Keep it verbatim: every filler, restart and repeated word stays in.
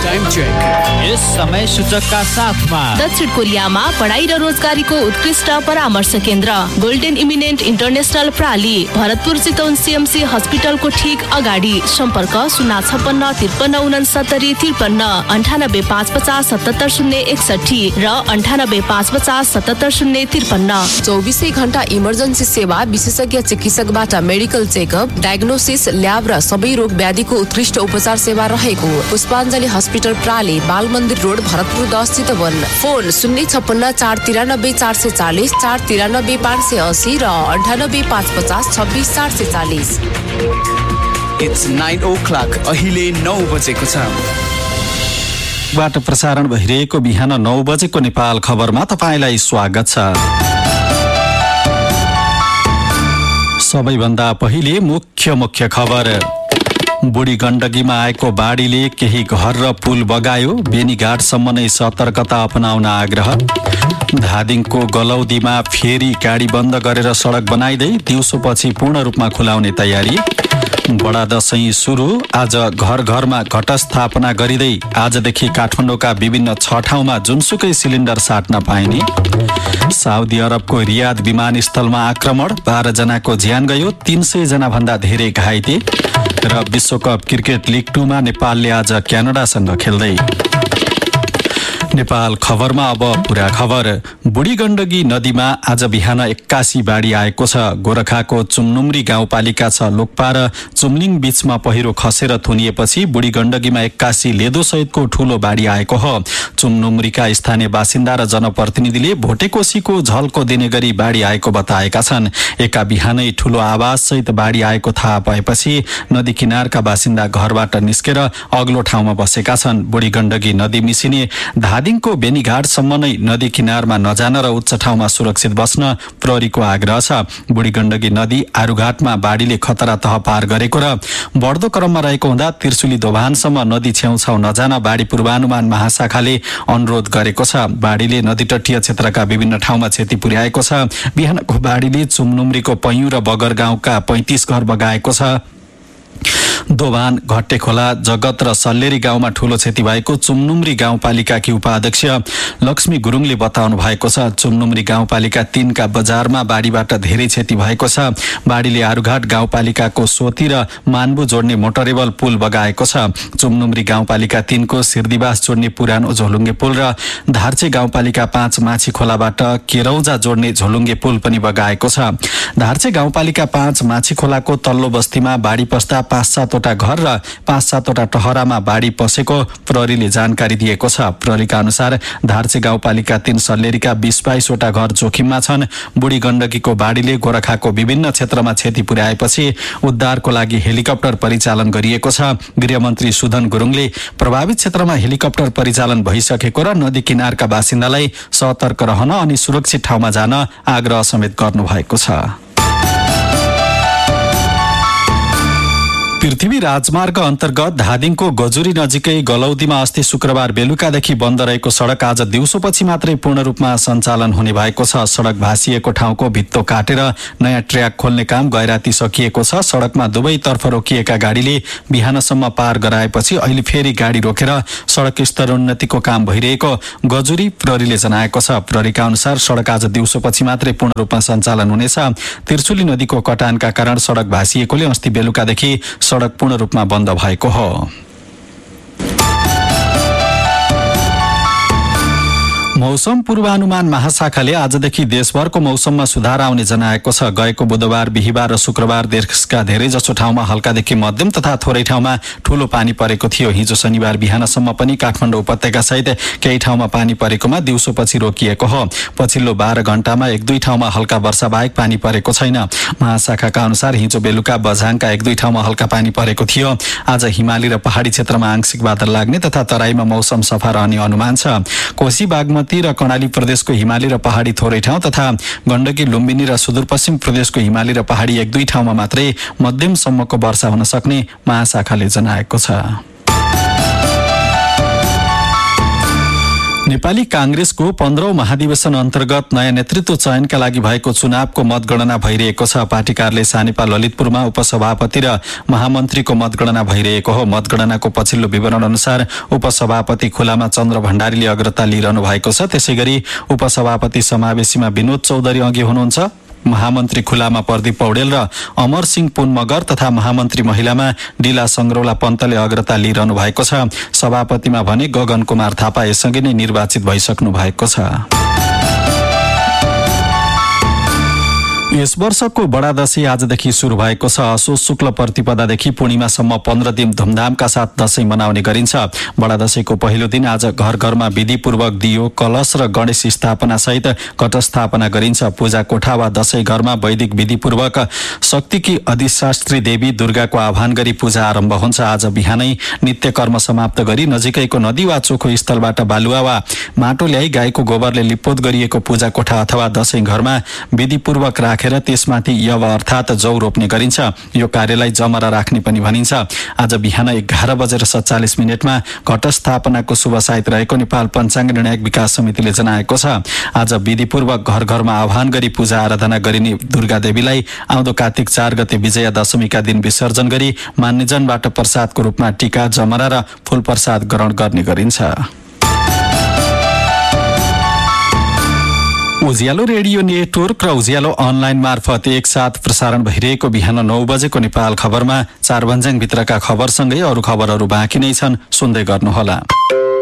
Time check यस समय सूचकका साथमा दक्षिण कोरियामा पढाइ र रोजगारीको उत्कृष्ट परामर्श केन्द्र golden eminent international प्राली, Bharatpur Chitwan CMC हस्पिटलको ठीक अगाडि। सम्पर्क शून्य छप्पन्न त्रिपन्न उनसत्तरी त्रिपन्न अन्ठानब्बे पाँच पचास सतहत्तर शून्य एकसठी र अन्ठानब्बे पाँच पचास सतहत्तर शून्य त्रिपन्न। चौबिसै घण्टा इमर्जेन्सी सेवा, विशेषज्ञ चिकित्सकबाट मेडिकल चेकअप, डायग्नोसिस, ल्याब र सबै रोग व्याधिको उत्कृष्ट उपचार सेवा रहेको पुष्पाञ्जली हस्पिटल प्राली, बाल मन्दिर रोड, भरतपुर दस चितवन। फोन शून्य छप्पन्न चार तिरानब्बे चार सय चालिस, चार तिरानब्बे पाँच सय असी र अन्ठानब्बे पाँच पचास छब्बिस चार सय चालिस। इट्स नाइन ओ क्लक, अहिले नौ बजेको छ। बाट प्रसारण भइरहेको बिहान नौ बजेको नेपाल खबरमा तपाईँलाई स्वागत छ। सबैभन्दा पहिले मुख्य मुख्य खबर। बुढी गण्डकीमा आएको बाढीले केही घर र पुल बगायो, बेनीघाटसम्म नै सतर्कता अपनाउन आग्रह। धादिङको गलौदीमा फेरि गाडी बन्द गरेर सडक बनाइदै दिउँसोपछि पूर्ण रूपमा खुलाउने तयारी। बडा दशैं सुरु, आज घर घरमा घटस्थापना गरिँदै आजदेखि काठमाडौँका विभिन्न छ ठाउँमा जुनसुकै सिलिन्डर साट्न पाइने। साउदी अरबको रियाद विमानस्थलमा आक्रमण, बाह्र जनाको ज्यान गयो, तीन सय जना भन्दा धेरै घाइते। र विश्वकप क्रिकेट लिग टूमा नेपालले आज क्यानाडासँग खेल्दै। नेपाल खबरमा अब पुरा खबर। बुढी गण्डकी नदीमा आज बिहान एक्कासी बाढी आएको छ। गोरखाको चुमनुमरी गाउँपालिका छ लोकपा र चुमलिङ बीचमा पहिरो खसेर थुनिएपछि बुढी गण्डकीमा एक्कासी लेदो सहितको ठूलो बाढी आएको हो। चुमनुमरीका स्थानीय बासिन्दा र जनप्रतिनिधिले भोटेकोसीको झल्को दिने गरी बाढी आएको बताएका छन्। एका बिहानै ठूलो आवाज सहित बाढी आएको थाहा पाएपछि नदी किनारका बासिन्दा घरबाट निस्केर अग्लो ठाउँमा बसेका छन्। बुढी गण्डकी नदी मिसिने धादिङको बेनीघाटसम्म नै नदी किनारमा नजान र उच्च ठाउँमा सुरक्षित बस्न प्रहरीको आग्रह छ। बुढी गण्डकी नदी आरुघाटमा बाढीले खतरा तह पार गरेको र बढ्दो क्रममा रहेको हुँदा त्रिशुली दोभानसम्म नदी छेउछाउ नजान बाढी पूर्वानुमान महाशाखाले अनुरोध गरेको छ। बाढीले नदी तटीय क्षेत्रका विभिन्न ठाउँमा क्षति पुर्याएको छ। बिहानको बाढीले चुमनुमरीको पैयुँ र बगर गाउँका पैंतीस घर बगाएको छ। दोभान, घट्टे खोला, जगत र सल्लेरी गाउँमा ठूलो क्षति भएको चुमनुमरी गाउँपालिकाकी उपाध्यक्ष लक्ष्मी गुरुङले बताउनु भएको छ। चुमनुमरी गाउँपालिका तीनका बजारमा बाढीबाट धेरै क्षति भएको छ। बाढीले आरुघाट गाउँपालिकाको सोती र मानबु जोड्ने मोटरेबल पुल बगाएको छ। चुमनुमरी गाउँपालिका तीनको सिर्दिवास जोड्ने पुरानो झोलुङ्गे पुल र धार्चे गाउँपालिका पाँच माछी खोलाबाट केरौजा जोड्ने झोलुङ्गे पुल पनि बगाएको छ। धार्चे गाउँपालिका पाँच माछी खोलाको तल्लो बस्तीमा बाढी पस्दा पाँच सातवटा घर र पाँच सातवटा टहरामा बाढी पसेको प्रहरीले जानकारी दिएको छ। प्रहरीका अनुसार धार्चे गाउँपालिका तीन सल्लेरीका बीस बाइसवटा घर जोखिममा छन्। बुढी गण्डकीको बाढीले गोरखाको विभिन्न क्षेत्रमा क्षति पुर्याएपछि उद्धारको लागि हेलिकप्टर परिचालन गरिएको छ। गृहमन्त्री सुधन गुरुङले प्रभावित क्षेत्रमा हेलिकप्टर परिचालन भइसकेको र नदी किनारका बासिन्दालाई सतर्क रहन अनि सुरक्षित ठाउँमा जान आग्रह समेत गर्नुभएको छ। पृथ्वी राजमार्ग अन्तर्गत धादिङको गजुरी नजिकै गलौदीमा अस्ति शुक्रबार बेलुकादेखि बन्द रहेको सडक आज दिउँसोपछि मात्रै पूर्ण रूपमा सञ्चालन हुने भएको छ। सडक भाँसिएको ठाउँको भित्तो काटेर नयाँ ट्र्याक खोल्ने काम गैराती सकिएको छ। सडकमा दुवैतर्फ रोकिएका गाडीले बिहानसम्म पार गराएपछि अहिले फेरि गाडी रोकेर सडक स्तरोन्नतिको काम भइरहेको गजुरी प्रहरीले जनाएको छ। प्रहरीका अनुसार सडक आज दिउँसोपछि मात्रै पूर्ण रूपमा सञ्चालन हुनेछ। त्रिशुली नदीको कटानका कारण सडक भाँसिएकोले अस्ति बेलुकादेखि सडक पूर्ण रूपमा बन्द भएको हो। मौसम पूर्वानुमान महाशाखाले आजदेखि देशभरको मौसममा सुधार आउने जनाएको छ। गएको बुधबार, बिहिबार र शुक्रबार देशका धेरैजसो ठाउँमा हल्कादेखि मध्यम तथा थोरै ठाउँमा ठूलो पानी परेको थियो। हिजो शनिबार बिहानसम्म पनि काठमाडौँ उपत्यका सहित केही ठाउँमा पानी परेकोमा दिउँसोपछि रोकिएको हो। पछिल्लो बाह्र घण्टामा एक दुई ठाउँमा हल्का वर्षा बाहेक पानी परेको छैन। महाशाखाका अनुसार हिजो बेलुका बझाङका एक दुई ठाउँमा हल्का पानी परेको थियो। आज हिमाली र पहाडी क्षेत्रमा आंशिक बादल लाग्ने तथा तराईमा मौसम सफा रहने अनुमान छ। कोशी, बागमती र कर्णाली प्रदेशको हिमाली र पहाडी थोरै ठाउँ तथा गण्डकी, लुम्बिनी र सुदूरपश्चिम प्रदेशको हिमाली र पहाडी एक दुई ठाउँमा मात्रै मध्यमसम्मको वर्षा हुन सक्ने महाशाखाले जनाएको छ। नेपाली कांग्रेसको पन्ध्रौं महाधिवेशन अन्तर्गत नयाँ नेतृत्व चयनका लागि भएको चुनावको मतगणना भइरहेको छ। पार्टी कार्यालय सानेपा ललितपुरमा उपसभापति र महामन्त्रीको मतगणना भइरहेको हो। मतगणनाको पछिल्लो विवरण अनुसार उपसभापति खुलामा चन्द्र भण्डारीले अग्रता लिइरहनु भएको छ। त्यसैगरी उपसभापति समावेशीमा विनोद चौधरी अघि हुनुहुन्छ। महामन्त्री खुलामा प्रदीप पौडेल र अमर सिंह पुन मगर तथा महामन्त्री महिलामा डिला संग्रौला पन्तले अग्रता लिइरहनु भएको छ। सभापतिमा भने गगन कुमार थापा यसअघि नै निर्वाचित भइसक्नु भएको छ। यस वर्षको बडा दशैं आजदेखि सुरु भएको छ। असोज शुक्ल प्रतिपदादेखि पूर्णिमासम्म पन्ध्र दिन धुमधामका साथ दशैं मनाउने गरिन्छ। बडा दशैंको पहिलो दिन आज घर घरमा विधिपूर्वक दियो, कलश र गणेश स्थापना सहित घट स्थापना गरिन्छ। पूजा कोठा वा दशैं घरमा वैदिक विधिपूर्वक शक्तिकी अधिशास्त्री देवी दुर्गाको आह्वान गरी पूजा आरम्भ हुन्छ। आज बिहानै नित्य कर्म समाप्त गरी नजिकैको नदी वा चोखो स्थलबाट बालुवा वा माटो ल्याई गाईको गोबरले लिपोत गरिएको पूजा कोठा अथवा दशैं घरमा विधिपूर्वक राखेर त्यसमाथि यव अर्थात जौ रोप्ने गरिन्छ। यो कार्यलाई जमरा राख्ने पनि भनिन्छ। आज बिहान एघार बजेर सत्तालिस मिनटमा घट स्थापनाको शुभ साइत रहेको नेपाल पञ्चाङ्ग निर्णायक विकास समितिले जनाएको छ। आज विधिपूर्वक घर घरमा आह्वान गरी पूजा आराधना गरिने दुर्गा देवीलाई आउँदो कार्तिक चार गते विजया दशमीका दिन विसर्जन गरी मान्यजनबाट प्रसादको रूपमा टीका, जमरा र फूल प्रसाद ग्रहण गर्ने गरिन्छ। उज्यालो रेडियो नेटवर्क र उज्यालो अनलाइन मार्फत एकसाथ प्रसारण भइरहेको बिहान नौ बजेको नेपाल खबरमा चार भन्ज्याङ भित्रका खबरसँगै अरू खबरहरू बाँकी नै छन्, सुन्दै गर्नुहोला।